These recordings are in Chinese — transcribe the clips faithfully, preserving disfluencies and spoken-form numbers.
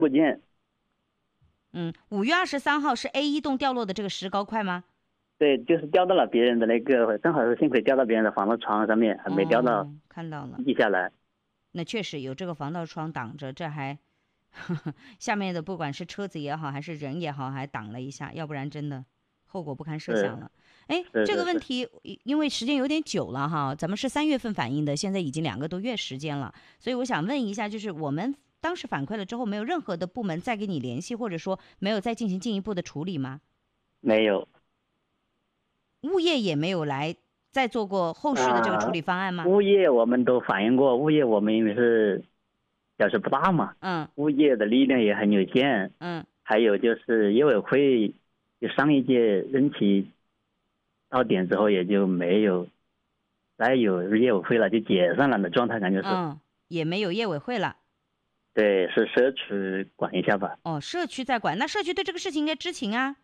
不见。 嗯，五月二十三号是 A 一栋掉落的这个石膏块吗？ 对，就是掉到了别人的那个，正好是幸亏掉到别人的防盗窗上面，还没掉到、 哦、看到了地下来。 那确实有这个防盗窗挡着，这还呵呵下面的不管是车子也好还是人也好还挡了一下，要不然真的后果不堪设想了。哎，这个问题因为时间有点久了哈，咱们是三月份反映的，现在已经两个多月时间了，所以我想问一下，就是我们当时反馈了之后，没有任何的部门再给你联系，或者说没有再进行进一步的处理吗？ 没有。 物业也没有来再做过后续的这个处理方案吗？ 啊、物业我们都反映过，物业我们因为是小区不大嘛， 嗯， 物业的力量也很有限， 嗯， 还有就是业委会就上一届任期到点之后也就没有再有业委会了，就解散了的状态，感觉是。 嗯，也没有业委会了。 对，是社区管一下吧。 哦，社区在管，那社区对这个事情应该知情啊。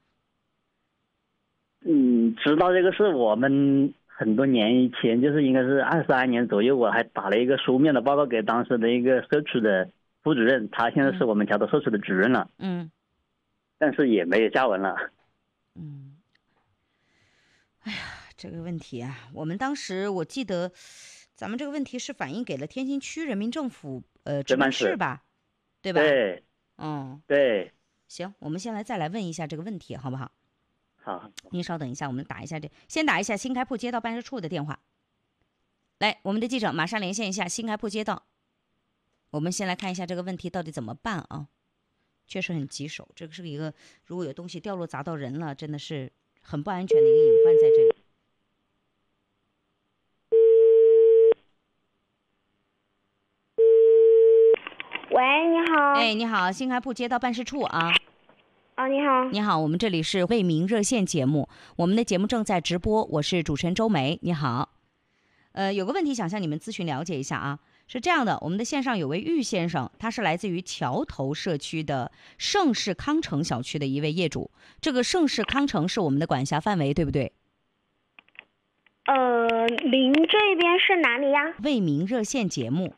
嗯，知道这个事，我们很多年以前，就是应该是二三年左右，我还打了一个书面的报告给当时的一个社区的副主任，他现在是我们桥头社区的主任了。 嗯， 但是也没有下文了。 嗯，哎呀，这个问题啊，我们当时我记得，咱们这个问题是反映给了天津区人民政府呃值班室吧，对吧？ 对， 嗯， 对。 行，我们先来再来问一下这个问题，好不好？ 好， 您稍等一下，我们打一下这，先打一下新开铺街道办事处的电话。来，我们的记者马上连线一下新开铺街道。我们先来看一下这个问题到底怎么办啊？确实很棘手，这个是一个如果有东西掉落砸到人了，真的是很不安全的一个隐患在这里。 喂，你好。 哎，你好，新开铺街道办事处啊。 啊，你好。 你好，我们这里是为民热线节目，我们的节目正在直播，我是主持人周梅。你好，呃，有个问题想向你们咨询了解一下啊。是这样的，我们的线上有位玉先生，他是来自于桥头社区的盛世康城小区的一位业主。这个盛世康城是我们的管辖范围，对不对？ 呃，您这边是哪里呀？ 为民热线节目。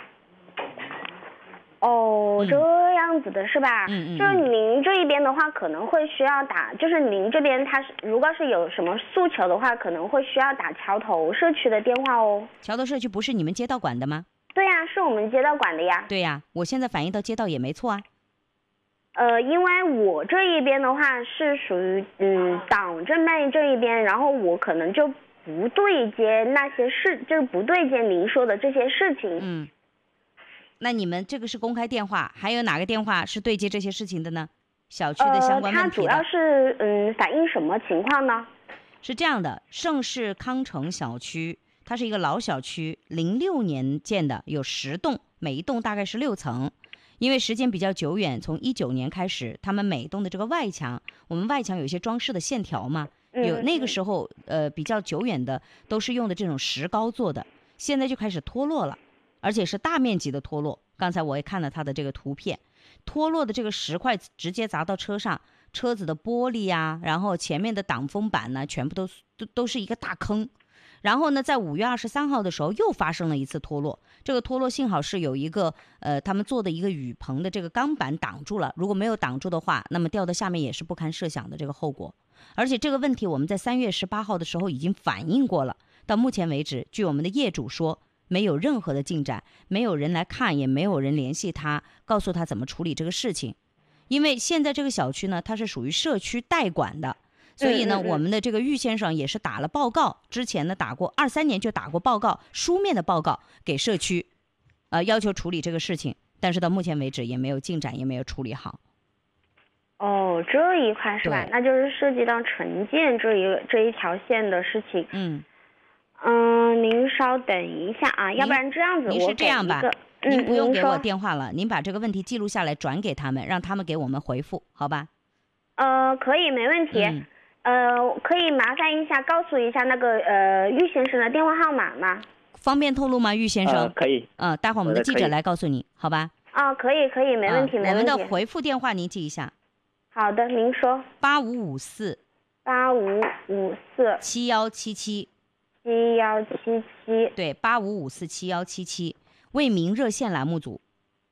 哦，这样子的是吧？ 嗯嗯。 就是您这一边的话，可能会需要打，就是您这边他是如果是有什么诉求的话，可能会需要打桥头社区的电话哦。 桥头社区不是你们街道管的吗？ 对呀、啊，是我们街道管的呀。 对呀、啊，我现在反映到街道也没错啊。 呃，因为我这一边的话是属于嗯党政办这一边，然后我可能就不对接那些事，就是不对接您说的这些事情。 嗯。那你们这个是公开电话，还有哪个电话是对接这些事情的呢？小区的相关问题的。 呃、它主要是嗯反映什么情况呢？ 是这样的，盛世康城小区它是一个老小区，零六年建的，有十栋，每一栋大概是六层。因为时间比较久远，从一九年开始，他们每栋的这个外墙，我们外墙有一些装饰的线条嘛，有那个时候呃比较久远的都是用的这种石膏做的，现在就开始脱落了。而且是大面积的脱落，刚才我也看了它的这个图片，脱落的这个石块直接砸到车上，车子的玻璃啊，然后前面的挡风板呢，全部都都都是一个大坑。然后呢，在五月二十三号的时候又发生了一次脱落，这个脱落幸好是有一个呃他们做的一个雨棚的这个钢板挡住了，如果没有挡住的话，那么掉到下面也是不堪设想的这个后果。而且这个问题我们在三月十八号的时候已经反映过了，到目前为止，据我们的业主说，没有任何的进展，没有人来看，也没有人联系他，告诉他怎么处理这个事情。因为现在这个小区呢，它是属于社区代管的，所以呢， 嗯嗯嗯我们的这个玉先生也是打了报告，之前呢打过二三年就打过报告，书面的报告给社区，呃，要求处理这个事情，但是到目前为止也没有进展，也没有处理好。 哦，这一块是吧？那就是涉及到城建这一这一条线的事情。 嗯。 嗯，您稍等一下啊，要不然这样子， 您是这样吧？ 嗯、 您不用给我电话了，您把这个问题记录下来转给他们，让他们给我们回复，好吧？ 呃，可以，没问题。 嗯、 呃，可以麻烦一下，告诉一下那个呃玉先生的电话号码吗？ 方便透露吗，玉先生？ 呃、可以。 嗯、呃，待会儿我们的记者来告诉你，好吧？ 啊，可以，可以，没问题， 呃、 没问题。 我们的回复电话您记一下。 好的，您说。 八五五四。 八五五四。 七幺七七。 七幺七七， 对，八五五四七幺七七，为民热线栏目组。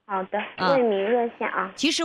好的， 啊为民热线啊。 其实